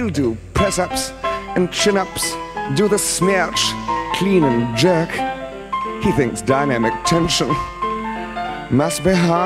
He'll do press-ups and chin-ups, do the smirch, clean and jerk. He thinks dynamic tension must be hard.